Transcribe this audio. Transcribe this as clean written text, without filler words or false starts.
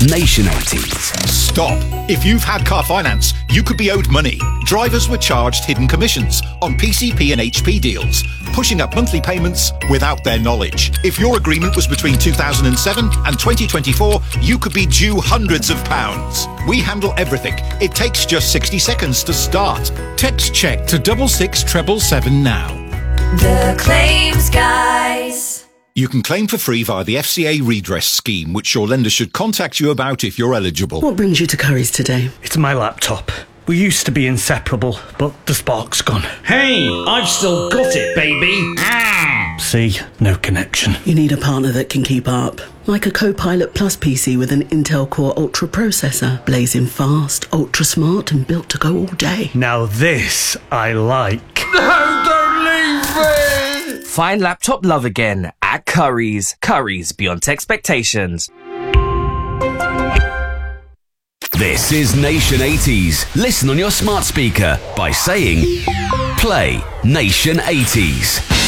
Nation 80s. Stop. If you've had car finance, you could be owed money. Drivers were charged hidden commissions on PCP and HP deals, pushing up monthly payments without their knowledge. If your agreement was between 2007 and 2024, you could be due hundreds of pounds. We handle everything. It takes just 60 seconds to start. Text check to 66777 now. The Claims Guys. You can claim for free via the FCA redress scheme, which your lender should contact you about if you're eligible. What brings you to Curry's today? It's my laptop. We used to be inseparable, but the spark's gone. Hey, I've still got it, baby. See, no connection. You need a partner that can keep up. Like a Copilot Plus PC with an Intel Core Ultra processor. Blazing fast, ultra smart, and built to go all day. Now this I like. No, don't leave me! Find laptop love again at Curry's. Curry's beyond expectations. This is Nation 80s. Listen on your smart speaker by saying, play Nation 80s.